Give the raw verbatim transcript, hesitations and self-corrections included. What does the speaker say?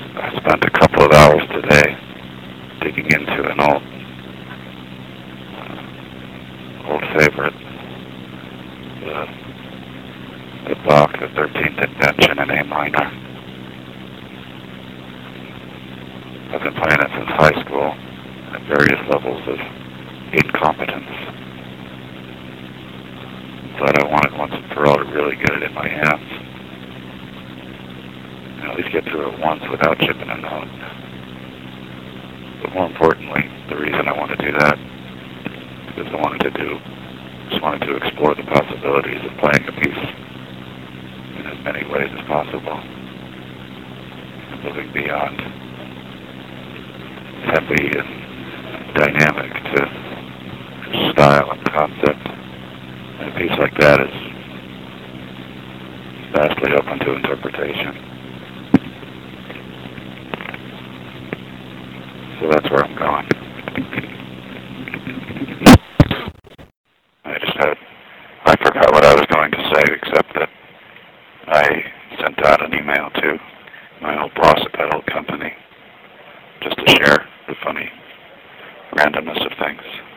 I spent a couple of hours today digging into an old, uh, old favorite, the, the Bach, the thirteenth Invention in A minor. I've been playing it since high school at various levels of incompetence. But I wanted once and for all to really get it in my hands. And at least get through it once without chipping a note. But more importantly, the reason I want to do that is because I wanted to do, just wanted to explore the possibilities of playing a piece in as many ways as possible. And moving beyond heavy and dynamic to style and concept. And a piece like that is vastly open to interpretation. So that's where I'm going. I just had, I forgot what I was going to say, except that I sent out an email to my old boss at that old company just to share the funny randomness of things.